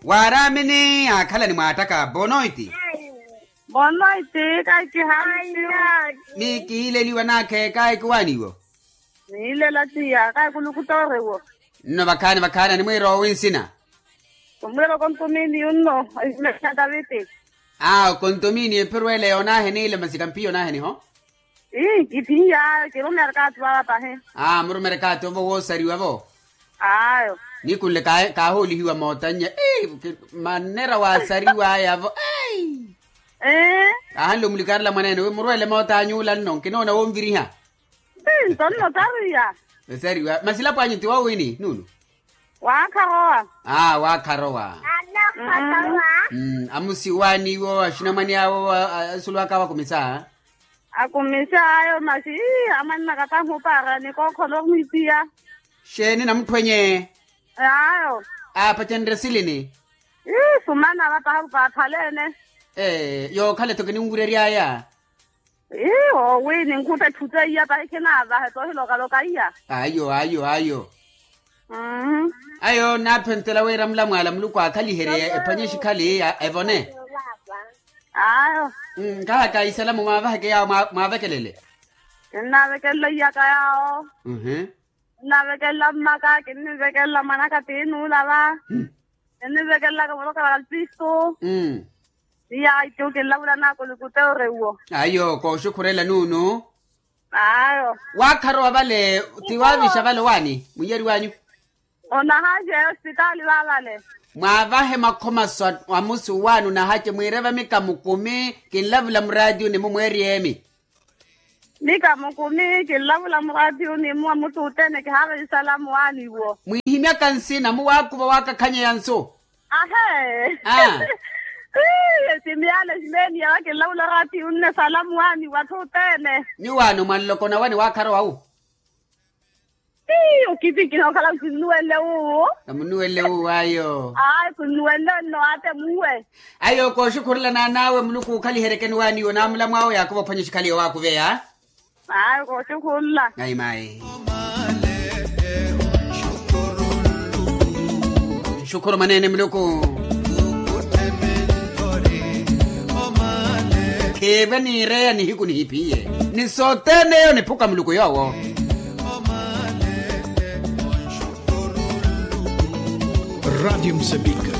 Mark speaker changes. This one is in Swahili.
Speaker 1: waramini akhala ni mwataka bonoiti
Speaker 2: kai ki hamio
Speaker 1: ni kile liwa nake kai kwaniwo
Speaker 2: ni ile latia kai kulukutorewo
Speaker 1: no bakana ni mwiro winsina
Speaker 2: kumwero kontumini unno ile kadaviti
Speaker 1: kontumini perwele onahe ni ile masikampio nahe ni ho
Speaker 2: kipiya kiro mercato baba he
Speaker 1: muru mercato wo sariwa bo
Speaker 2: ayo
Speaker 1: ni kulle ka holi hiwa motanya manera wa sariwa ya bo ahalo mulikarla maneno murwele motanyula no kinona wombiriha
Speaker 2: tonno taruya
Speaker 1: sariwa masila panyiti wa wini nunu
Speaker 2: wakaroa
Speaker 1: wakaroa amusi wani wo ashinamani yao sulwaka wa kumisa
Speaker 2: akumisa ayo masi amanna katamhu para ni kokholo ngipia
Speaker 1: sheni namthwenye
Speaker 2: ayo
Speaker 1: patendre silini
Speaker 2: sumana bapa phalene
Speaker 1: yo khale to kini ngureri aya
Speaker 2: wini ngute thutse ya ba ikena ba to hiloka lokaiya
Speaker 1: ayo ayo na phentela we ramla mwala mlukwa khali here epanyeshi khali evone
Speaker 2: ayo
Speaker 1: ka isala mwa ba ke ya mwa vekelele
Speaker 2: na vekella ya ka yao na vekella maka kinni vekella manaka tinu lava kinni vekella ko ka alpisto ya ito ke laura na ko lukuteo rewo
Speaker 1: ayo ko shukurela nunu
Speaker 2: ayo
Speaker 1: wakharo bale tiwavisha bale wani muyeri wanyu
Speaker 2: ona haje hospitali wale
Speaker 1: mwavahe makhomaswa amusi wanu na hache mwireva mikamukumi kinlavula mradio ni mumweri emi
Speaker 2: mikamukumi kinlavula mradio ni muamutu utene kihave salamu wani wo
Speaker 1: mwihimya kansina muwakuva wakakhanya yanso
Speaker 2: simiale simeni ya kinlavula radio unne salamu wani watu utene
Speaker 1: ni wanu mwanlokona wani wakharo wau
Speaker 2: ukiti kino kala kunuele uo
Speaker 1: amunuele uo ayo
Speaker 2: kunuele no ate muwe
Speaker 1: ayo ko shukurla na nawe mluku kali herekeni wani yo namla mwao yakuba panyshi kali wako veya
Speaker 2: ko shukurla
Speaker 1: mai shukuru manene mluku kebe ni rea ni hiku ni hipiye ni sotene yo ni puka mluku yawo
Speaker 3: Radio Moçambique,